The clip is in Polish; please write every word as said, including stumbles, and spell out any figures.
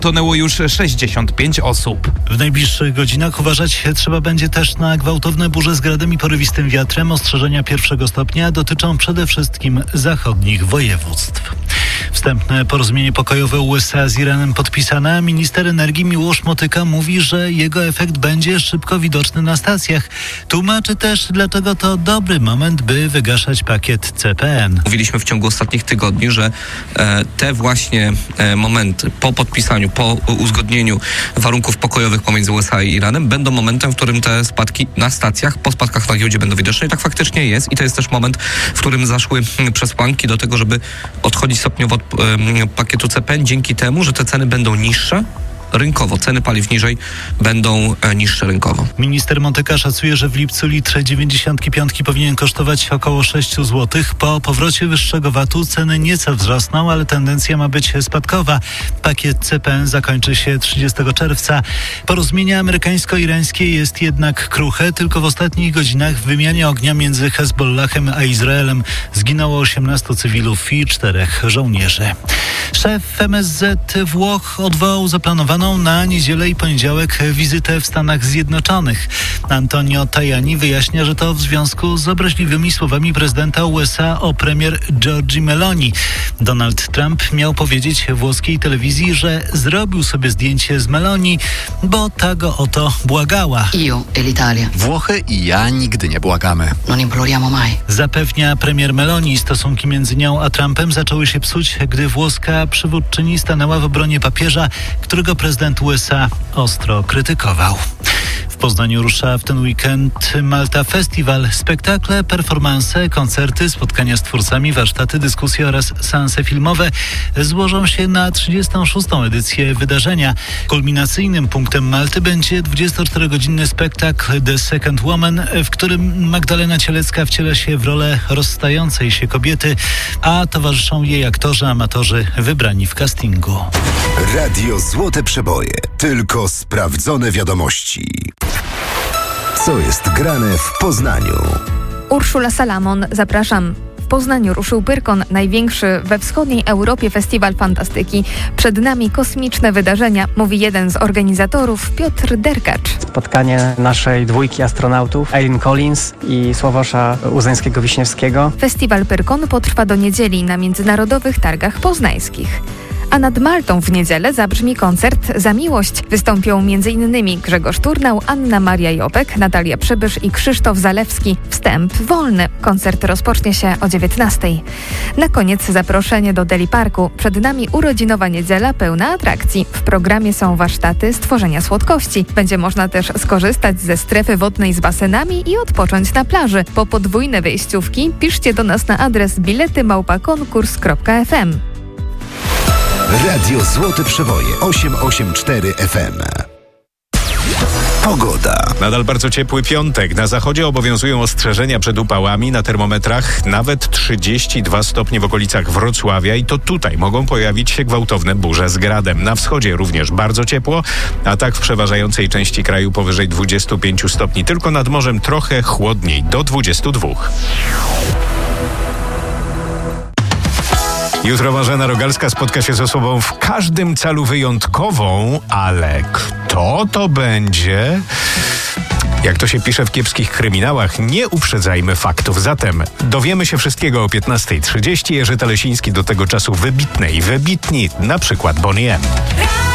Tonęło już sześćdziesiąt pięć osób. W najbliższych godzinach uważać trzeba będzie też na gwałtowne burze z gradem i porywistym wiatrem. Ostrzeżenia pierwszego stopnia dotyczą przede wszystkim zachodnich województw. Wstępne porozumienie pokojowe U S A z Iranem podpisane. Minister energii Miłosz Motyka mówi, że jego efekt będzie szybko widoczny na stacjach. Tłumaczy też, dlaczego to dobry moment, by wygaszać pakiet C P N. Mówiliśmy w ciągu ostatnich tygodni, że e, te właśnie e, momenty po podpisaniu, po uzgodnieniu warunków pokojowych pomiędzy U S A i Iranem będą momentem, w którym te spadki na stacjach, po spadkach na giełdzie będą widoczne i tak faktycznie jest. I to jest też moment, w którym zaszły przesłanki do tego, żeby odchodzić stopniowo od e, pakietu C P N dzięki temu, że te ceny będą niższe rynkowo. Ceny paliw niżej będą e, niższe rynkowo. Minister Motyka szacuje, że w lipcu litr dziewięćdziesiątki piątki powinien kosztować około sześć złotych. Po powrocie wyższego vatu ceny nieco wzrosną, ale tendencja ma być spadkowa. Pakiet C P N zakończy się trzydziestego czerwca. Porozumienie amerykańsko-irańskie jest jednak kruche. Tylko w ostatnich godzinach w wymianie ognia między Hezbollahem a Izraelem zginęło osiemnastu cywilów i czterech żołnierzy. Szef M S Z Włoch odwołał zaplanowaną na niedzielę i poniedziałek wizytę w Stanach Zjednoczonych. Antonio Tajani wyjaśnia, że to w związku z obraźliwymi słowami prezydenta U S A o premier Giorgi Meloni. Donald Trump miał powiedzieć włoskiej telewizji, że zrobił sobie zdjęcie z Meloni, bo ta go o to błagała. Io e l'Italia. Włochy i ja nigdy nie błagamy. Non imploriamo mai. Zapewnia premier Meloni. Stosunki między nią a Trumpem zaczęły się psuć, gdy włoska przywódczyni stanęła w obronie papieża, którego prezydent U S A ostro krytykował. W Poznaniu rusza w ten weekend Malta Festival. Spektakle, performanse, koncerty, spotkania z twórcami, warsztaty, dyskusje oraz seanse filmowe złożą się na trzydziestą szóstą edycję wydarzenia. Kulminacyjnym punktem Malty będzie dwudziestoczterogodzinny spektakl The Second Woman, w którym Magdalena Cielecka wciela się w rolę rozstającej się kobiety, a towarzyszą jej aktorzy, amatorzy wybrani w castingu. Radio Złote Przeboje. Tylko sprawdzone wiadomości. Co jest grane w Poznaniu? Urszula Salamon, zapraszam. W Poznaniu ruszył Pyrkon, największy we wschodniej Europie festiwal fantastyki. Przed nami kosmiczne wydarzenia, mówi jeden z organizatorów, Piotr Derkacz. Spotkanie naszej dwójki astronautów, Eileen Collins i Sławosza Uzeńskiego-Wiśniewskiego. Festiwal Pyrkon potrwa do niedzieli na Międzynarodowych Targach Poznańskich. A nad Maltą w niedzielę zabrzmi koncert Za miłość. Wystąpią m.in. Grzegorz Turnał, Anna Maria Jopek, Natalia Przybysz i Krzysztof Zalewski. Wstęp wolny. Koncert rozpocznie się o dziewiętnastej. Na koniec zaproszenie do Deli Parku. Przed nami urodzinowa niedziela pełna atrakcji. W programie są warsztaty stworzenia słodkości. Będzie można też skorzystać ze strefy wodnej z basenami i odpocząć na plaży. Po podwójne wejściówki piszcie do nas na adres bilety małpa konkurs kropka f m. Radio Złote Przeboje osiem osiem cztery F M. Pogoda. Nadal bardzo ciepły piątek. Na zachodzie obowiązują ostrzeżenia przed upałami. Na termometrach nawet trzydzieści dwa stopnie w okolicach Wrocławia i to tutaj mogą pojawić się gwałtowne burze z gradem. Na wschodzie również bardzo ciepło, a tak w przeważającej części kraju powyżej dwudziestu pięciu stopni. Tylko nad morzem trochę chłodniej, do dwudziestu dwóch. Jutro Marzena Rogalska spotka się z osobą w każdym calu wyjątkową, ale kto to będzie? Jak to się pisze w kiepskich kryminałach, nie uprzedzajmy faktów. Zatem dowiemy się wszystkiego o piętnasta trzydzieści. Jerzy Telesiński do tego czasu wybitny i wybitni, na przykład Bonnie M.